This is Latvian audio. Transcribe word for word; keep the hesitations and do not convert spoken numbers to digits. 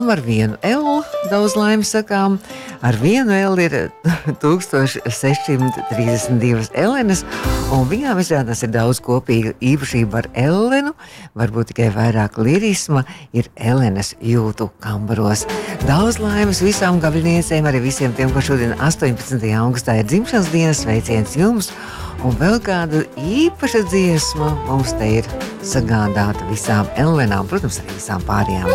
Ar vienu L daudz laimes sakām. Ar vienu L ir tūkstoš sešsimt trīsdesmit divas Elenas, un viņām izrādās ir daudz kopīga īpašība ar Elenu, varbūt tikai vairāk lirisma ir Elenas jūtu kambaros. Daudz laimes visām gaviļniecēm, arī visiem tiem, ko šodien astoņpadsmitajā augustā ir dzimšanas dienas, sveiciens jums, un vēl kāda īpaša dziesma mums te ir sagādāta visām Elenām, protams, arī visām pārējām.